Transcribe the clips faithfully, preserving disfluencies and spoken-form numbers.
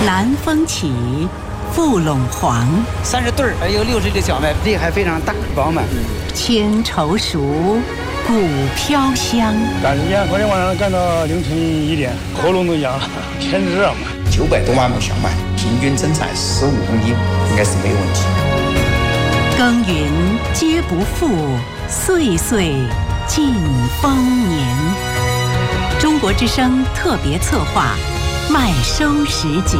南风起，富陇黄， 三十对儿，还有六十粒小麦，粒还非常大饱满。 千愁熟，谷飘香。 干年昨天晚上干到凌晨一点，喉咙都痒了，天热嘛。 九百多万亩小麦，平均增产十五公斤，应该是没有问题。 耕耘皆不负，岁岁尽丰年。中国之声特别策划，麦收时节。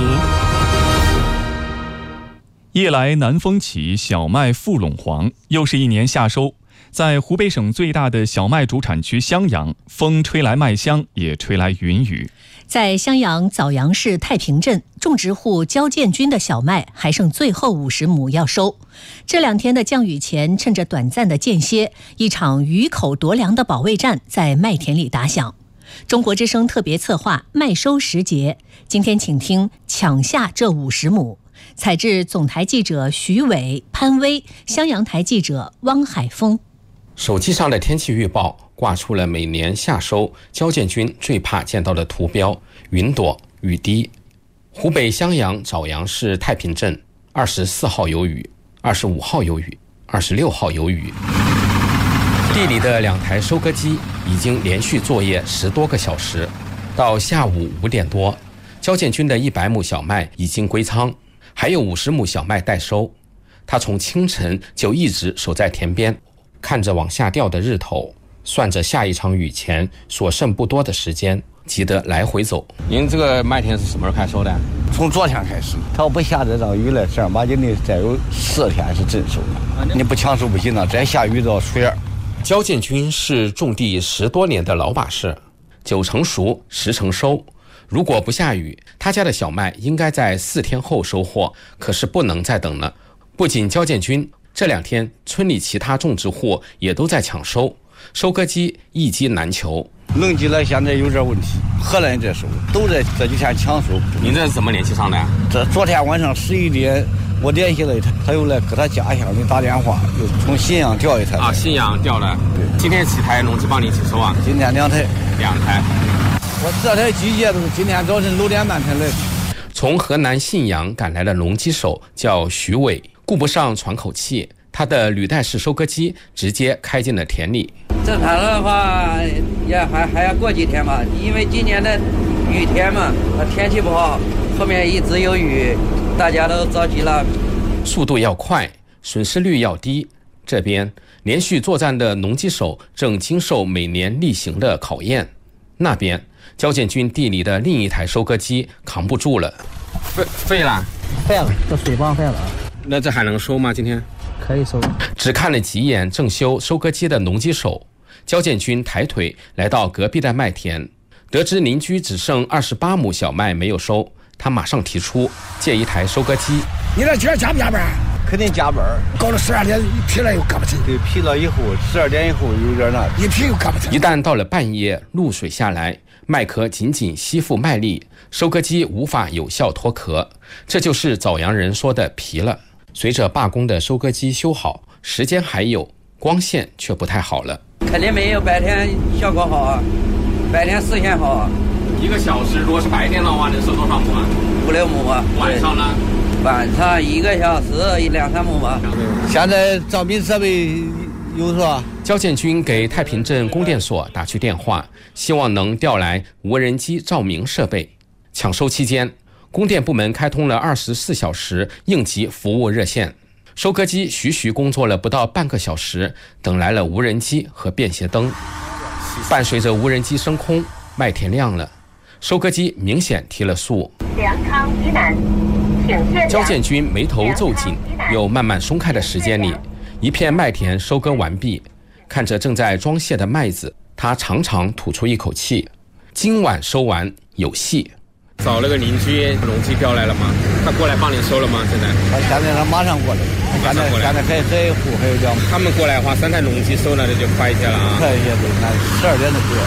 夜来南风起，小麦富陇黄，又是一年夏收。在湖北省最大的小麦主产区襄阳，风吹来麦香，也吹来云雨。 在襄阳枣阳市太平镇，种植户焦建军的小麦还剩最后五十亩要收。这两天的降雨前，趁着短暂的间歇，一场雨口夺粮的保卫战在麦田里打响。中国之声特别策划麦收时节，今天请听抢下这五十亩。采制总台记者徐伟、潘威，襄阳台记者汪海峰。 手机上的天气预报挂出了每年夏收焦建军最怕见到的图标：云朵、雨滴。湖北襄阳枣阳市太平镇二十四号有雨，二十五号有雨，二十六号有雨。地里的两台收割机已经连续作业十多个小时，到下午五点多，焦建军的一百亩小麦已经归仓，还有五十亩小麦待收。他从清晨就一直守在田边，看着往下掉的日头，算着下一场雨前所剩不多的时间，急得来回走。 您这个麦田是什么时候开始收的？ 从昨天开始，它要不下这场雨了，正儿八经的再有四天是真收的。你不抢收不行了，再下雨到初二。 焦建军是种地十多年的老把式，九成熟，十成收。如果不下雨，他家的小麦应该在四天后收获，可是不能再等了。不仅焦建军，这两天村里其他种植户也都在抢收，收割机一机难求。 农机了现在有点问题，荷兰这收都在这几天抢收。 您这是怎么联系上的呀？ 这昨天晚上十一点我联系了他，他又来给他家乡的打电话，又从信阳调一台。 啊，信阳调的。 对， 今天几台农机帮你一起收啊？ 今天两台。 两台。 我这台机械都是今天早晨六点半才来。 从河南信阳赶来的农机手叫徐伟，顾不上喘口气，他的履带式收割机直接开进了田里。 正常的话也还还要过几天吧，因为今年的雨天嘛，天气不好，后面一直有雨，大家都着急了。 速度要快，损失率要低。这边连续作战的农机手正经受每年例行的考验。那边焦建军地里的另一台收割机扛不住了， 废废了， 废了，这水泵废了。 那这还能收吗？今天可以收。 只看了几眼正修收割机的农机手，焦建军抬腿来到隔壁的麦田，得知邻居只剩二十八亩小麦没有收，他马上提出借一台收割机。 你这今儿加不加班？ 肯定加班， 搞了十二点一批了又赶不进。 对，批了以后十二点以后有点那， 一批又赶不进。 一旦到了半夜，露水下来，麦壳紧紧吸附麦粒，收割机无法有效脱壳，这就是枣阳人说的皮了。随着罢工的收割机修好，时间还有，光线却不太好了。 肯定没有白天效果好啊，白天视线好啊。 一个小时如果是白天的话，能收多少亩啊？ 五六亩啊。 晚上呢？ 晚上一个小时两三亩吧。 现在照明设备有是吧？ 焦建军给太平镇供电所打去电话，希望能调来无人机照明设备。抢收期间，供电部门开通了二十四小时应急服务热线，收割机徐徐工作了不到半个小时，等来了无人机和便携灯。伴随着无人机升空，麦田亮了，收割机明显提了速。 粮仓以南， 焦建军眉头皱紧又慢慢松开的时间里，一片麦田收割完毕，看着正在装卸的麦子，他长长吐出一口气，今晚收完有戏。 找了个邻居，农机调来了吗？他过来帮你收了吗？现在？ 他现在他马上过来， 马上过来。 现在还还有户还有两。 他们过来的话，三台农机收了，这就快一些了啊。 快一些，对，那十二点就过。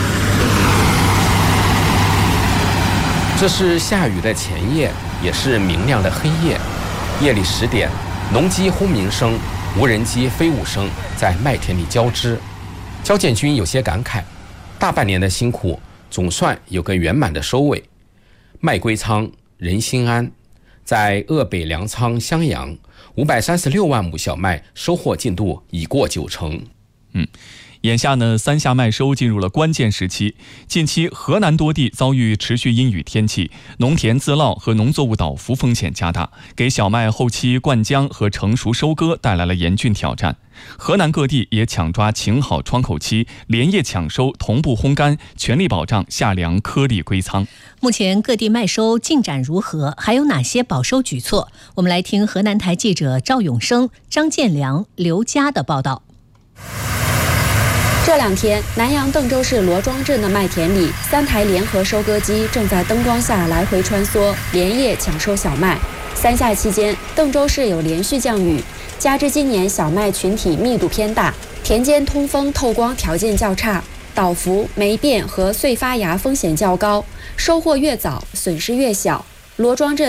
这是下雨的前夜，也是明亮的黑夜。夜里十点，农机轰鸣声、无人机飞舞声在麦田里交织。焦建军有些感慨，大半年的辛苦总算有个圆满的收尾。麦归仓，人心安， 在鄂北粮仓襄阳，五百三十六万亩小麦收获进度已过九成。 嗯。眼下呢，三夏麦收进入了关键时期。近期河南多地遭遇持续阴雨天气，农田自涝和农作物倒伏风险加大，给小麦后期灌浆和成熟收割带来了严峻挑战。河南各地也抢抓晴好窗口期，连夜抢收，同步烘干，全力保障夏粮颗粒归仓。 目前各地麦收进展如何？还有哪些保收举措？我们来听河南台记者赵永生、张建良、刘佳的报道。 这两天，南阳邓州市罗庄镇的麦田里，三台联合收割机正在灯光下来回穿梭，连夜抢收小麦。三夏期间，邓州市有连续降雨，加之今年小麦群体密度偏大，田间通风透光条件较差，倒伏、霉变和穗发芽风险较高，收获越早，损失越小。罗庄镇